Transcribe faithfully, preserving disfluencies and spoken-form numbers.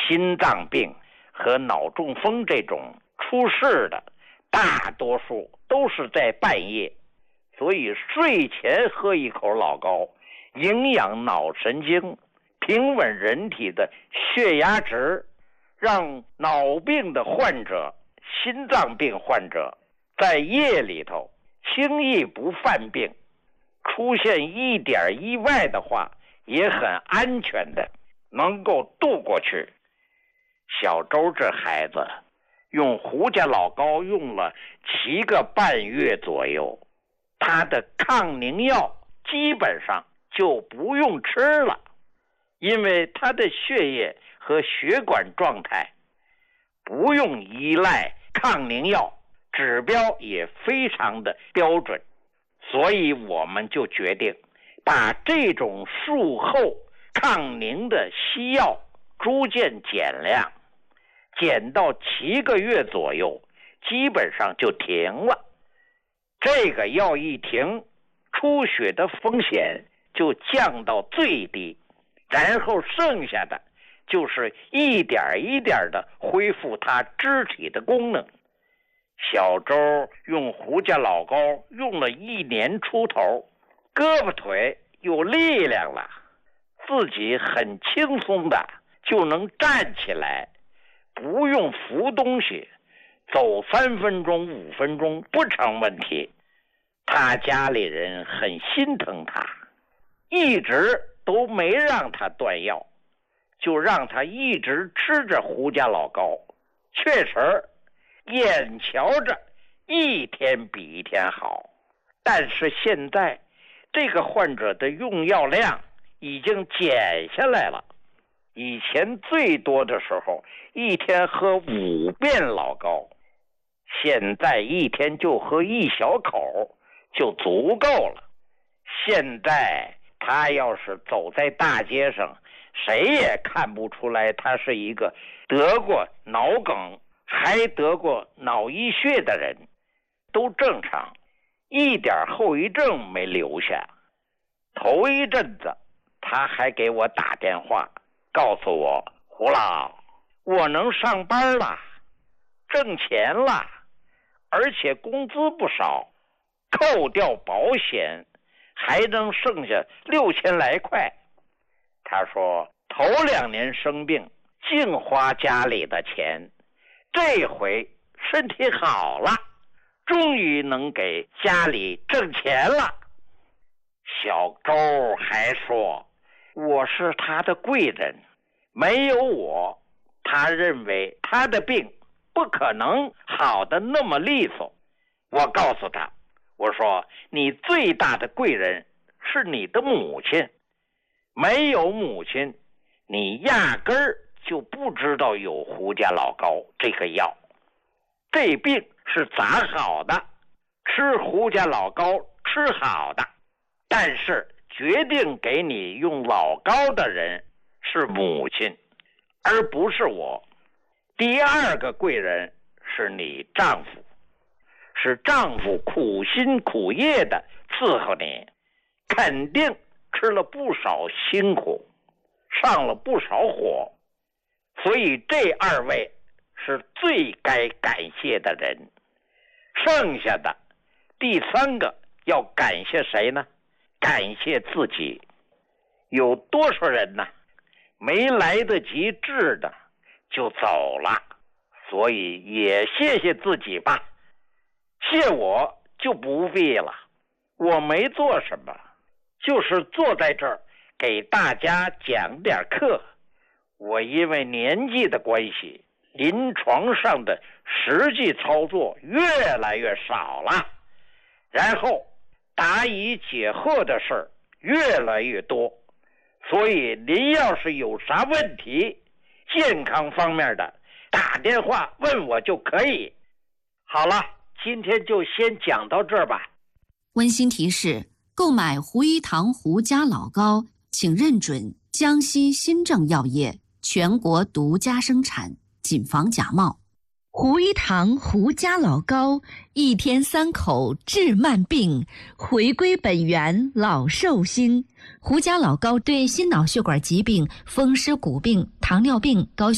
心脏病和脑中风这种出事的，大多数都是在半夜，所以睡前喝一口老高，营养脑神经，平稳人体的血压值，让脑病的患者、心脏病患者在夜里头轻易不犯病，出现一点意外的话也很安全的能够度过去。小周这孩子用胡家老高用了七个半月左右，他的抗凝药基本上就不用吃了，因为他的血液和血管状态不用依赖抗凝药，指标也非常的标准，所以我们就决定把这种术后抗凝的西药逐渐减量，减到七个月左右，基本上就停了。这个药一停，出血的风险就降到最低，然后剩下的就是一点一点的恢复他肢体的功能。小周用胡家老高用了一年出头，胳膊腿有力量了，自己很轻松的就能站起来，不用扶东西，走三分钟五分钟不成问题。他家里人很心疼他，一直都没让他断药，就让他一直吃着胡家老高。确实眼瞧着一天比一天好，但是现在这个患者的用药量已经减下来了。以前最多的时候一天喝五遍老高，现在一天就喝一小口就足够了。现在他要是走在大街上，谁也看不出来他是一个得过脑梗还得过脑溢血的人，都正常，一点后遗症没留下。头一阵子他还给我打电话告诉我，胡老，我能上班了，挣钱了，而且工资不少，扣掉保险还能剩下六千来块。他说头两年生病净花家里的钱，这回身体好了，终于能给家里挣钱了。小周还说我是他的贵人，没有我，他认为他的病不可能好的那么利索。我告诉他，我说你最大的贵人是你的母亲，没有母亲你压根儿就不知道有胡家老高这个药。这病是咋好的，吃胡家老高吃好的，但是决定给你用老高的人是母亲，而不是我。第二个贵人是你丈夫，是丈夫苦心苦业的伺候你，肯定吃了不少辛苦，上了不少火，所以这二位是最该感谢的人。剩下的第三个要感谢谁呢？感谢自己。有多少人呢，没来得及治的就走了，所以也谢谢自己吧。谢我就不必了，我没做什么，就是坐在这儿给大家讲点课。我因为年纪的关系，临床上的实际操作越来越少了，然后答疑解惑的事儿越来越多，所以您要是有啥问题，健康方面的，打电话问我就可以。好了，今天就先讲到这儿吧。 温馨提示：购买胡一堂胡家老高，请认准江西新政药业全国独家生产，谨防假冒。 胡一堂胡家老高，一天三口治慢病，回归本源老寿星。胡家老高对心脑血管疾病、风湿骨病、糖尿病、高血